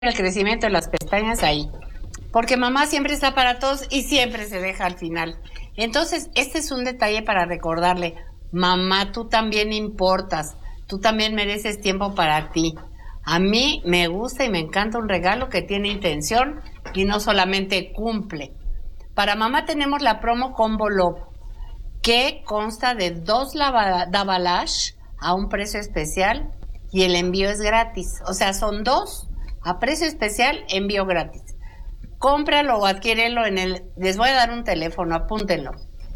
el crecimiento de las pestañas ahí. Porque mamá siempre está para todos y siempre se deja al final. Entonces, este es un detalle para recordarle, mamá, tú también importas, tú también mereces tiempo para ti. A mí me gusta y me encanta un regalo que tiene intención y no solamente cumple. Para mamá tenemos la promo Combo Love, que consta de 2 Dabalash a un precio especial y el envío es gratis. O sea, son 2 a precio especial, envío gratis. Cómpralo o adquiérelo les voy a dar un teléfono, apúntenlo.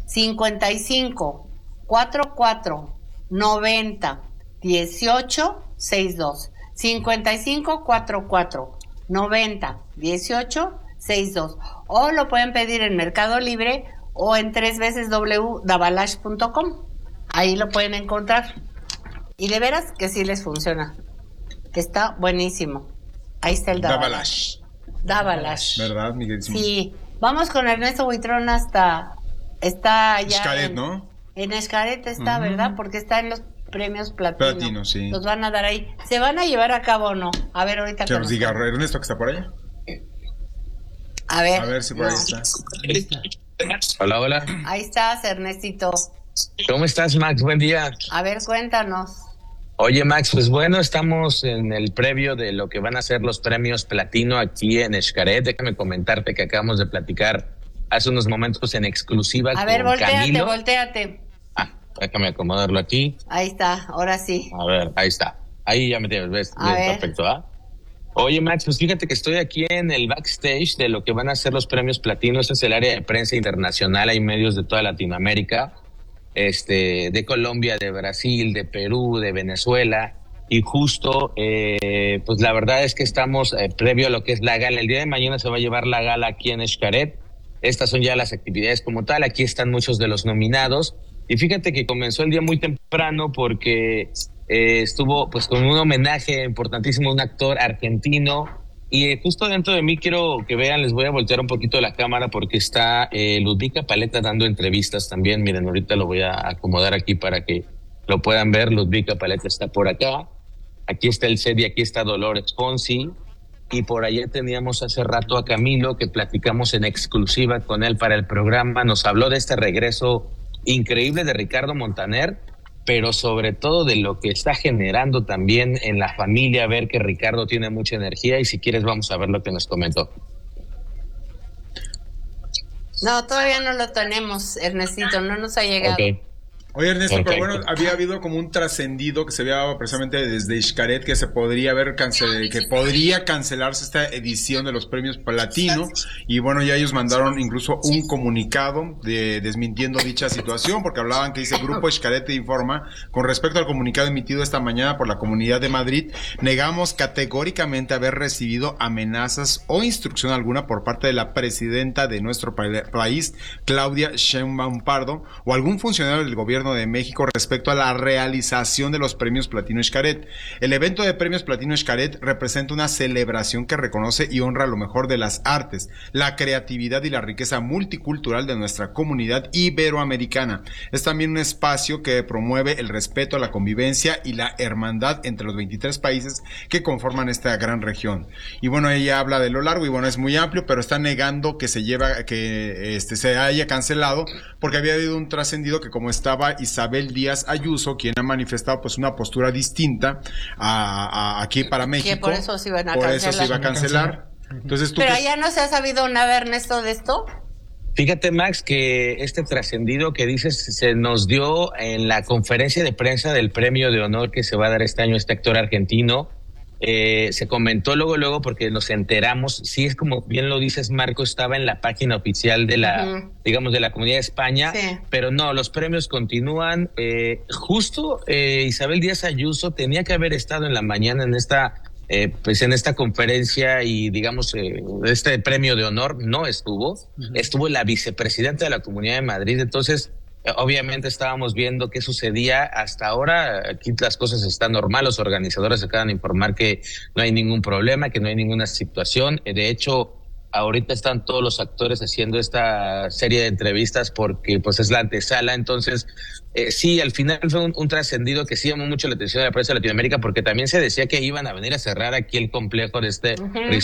55 44 90 18 62. 55 44 90 18 62. O lo pueden pedir en Mercado Libre o en 3www.dabalash.com. Ahí lo pueden encontrar. Y de veras que sí les funciona. Está buenísimo. Ahí está el Dabalash. Dabalash. ¿Verdad, Miguel? Sí. Vamos con Ernesto Buitrón está ya Xcaret, ¿no? En Xcaret está, ¿verdad? Porque está en los premios Platino. Platino, sí. Los van a dar ahí. ¿Se van a llevar a cabo o no? A ver, ahorita que nos diga Ernesto, que está por allá. A ver. A ver si por ahí está. Hola, hola. Ahí estás, Ernestito. ¿Cómo estás, Max? Buen día. A ver, cuéntanos. Oye, Max, pues bueno, estamos en el previo de lo que van a ser los premios Platino aquí en Xcaret. Déjame comentarte que acabamos de platicar hace unos momentos en exclusiva con Camilo. A ver, voltéate. Déjame acomodarlo aquí. Ahí está, ahora sí. A ver, ahí está. Ahí ya me tienes, ves, perfecto, ¿ah? Oye, Max, pues fíjate que estoy aquí en el backstage de lo que van a ser los premios Platino. Este es el área de prensa internacional. Hay medios de toda Latinoamérica, de Colombia, de Brasil, de Perú, de Venezuela. Y justo, pues la verdad es que estamos previo a lo que es la gala. El día de mañana se va a llevar la gala aquí en Xcaret. Estas son ya las actividades como tal. Aquí están muchos de los nominados. Y fíjate que comenzó el día muy temprano porque estuvo pues con un homenaje importantísimo a un actor argentino. Y justo dentro de mí quiero que vean, les voy a voltear un poquito la cámara porque está Ludvika Paleta dando entrevistas también. Miren, ahorita lo voy a acomodar aquí para que lo puedan ver. Ludvika Paleta está por acá. Aquí está el set y aquí está Dolores Fonsi. Y por allá teníamos hace rato a Camilo, que platicamos en exclusiva con él para el programa. Nos habló de este regreso increíble de Ricardo Montaner, pero sobre todo de lo que está generando también en la familia, ver que Ricardo tiene mucha energía. Y si quieres vamos a ver lo que nos comentó. No, todavía no lo tenemos, Ernestito, no nos ha llegado. Okay. Oye, Ernesto, pero bueno, había habido como un trascendido que se había precisamente desde Xcaret que se podría que podría cancelarse esta edición de los premios Platino, y bueno, ya ellos mandaron incluso un comunicado desmintiendo dicha situación, porque hablaban que dice: Grupo Xcaret informa, con respecto al comunicado emitido esta mañana por la Comunidad de Madrid, negamos categóricamente haber recibido amenazas o instrucción alguna por parte de la presidenta de nuestro país, Claudia Sheinbaum Pardo, o algún funcionario del gobierno de México respecto a la realización de los premios Platino Xcaret. El evento de premios Platino Xcaret representa una celebración que reconoce y honra lo mejor de las artes, la creatividad y la riqueza multicultural de nuestra comunidad iberoamericana. Es también un espacio que promueve el respeto, la convivencia y la hermandad entre los 23 países que conforman esta gran región. Y bueno, ella habla de lo largo y bueno, es muy amplio, pero está negando que se haya cancelado, porque había habido un trascendido que, como estaba Isabel Díaz Ayuso, quien ha manifestado pues una postura distinta aquí para México, que por eso se iban a cancelar. Por eso se iba a cancelar. Entonces, pero ya no se ha sabido nada, Ernesto, de esto. Fíjate, Max, que este trascendido que dices se nos dio en la conferencia de prensa del premio de honor que se va a dar este año a este actor argentino. Se comentó luego porque nos enteramos, sí, es como bien lo dices, Marco, estaba en la página oficial de la, digamos, de la Comunidad de España, sí. Pero no, los premios continúan. Justo Isabel Díaz Ayuso tenía que haber estado en la mañana en esta conferencia y digamos este premio de honor. No estuvo, estuvo la vicepresidenta de la Comunidad de Madrid. Entonces obviamente estábamos viendo qué sucedía. Hasta ahora aquí las cosas están normal, los organizadores acaban de informar que no hay ningún problema, que no hay ninguna situación. De hecho, ahorita están todos los actores haciendo esta serie de entrevistas porque pues es la antesala. Entonces, sí, al final fue un trascendido que sí llamó mucho la atención de la prensa de Latinoamérica, porque también se decía que iban a venir a cerrar aquí el complejo de este